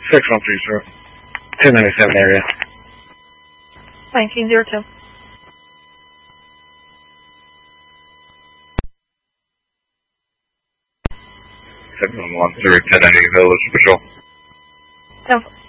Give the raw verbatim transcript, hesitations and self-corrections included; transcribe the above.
six one three zero. two ninety-seven area. nineteen zero two. seven one one three, ten ninety Village Patrol. ten